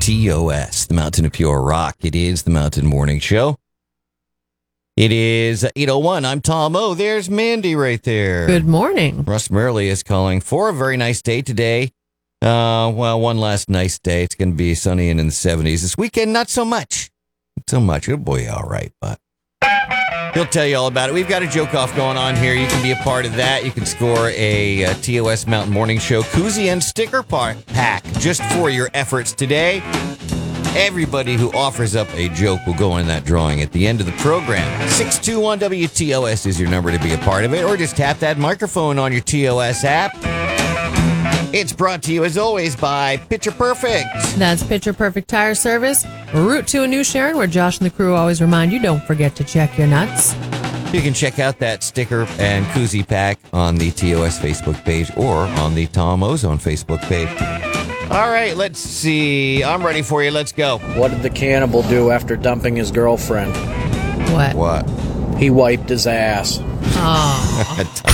TOS, the Mountain of Pure Rock. It is the Mountain Morning Show. It is 8:01. I'm Tom O. There's Mandy right there. Good morning. Russ Merrily is calling for a very nice day today. One last nice day. It's going to be sunny and in the 70s. This weekend, not so much. Not so much. It'll be all right, but he'll tell you all about it. We've got a joke off going on here. You can be a part of that. You can score a TOS Mountain Morning Show koozie and sticker pack just for your efforts today. Everybody who offers up a joke will go in that drawing at the end of the program. 621-WTOS is your number to be a part of it, or just tap that microphone on your TOS app. It's brought to you, as always, by Picture Perfect. That's Picture Perfect Tire Service. Route to a New Sharon, where Josh and the crew always remind you, don't forget to check your nuts. You can check out that sticker and koozie pack on the TOS Facebook page or on the Tom Ozone Facebook page. All right, let's see. I'm ready for you. Let's go. What did the cannibal do after dumping his girlfriend? What? What? He wiped his ass. Oh.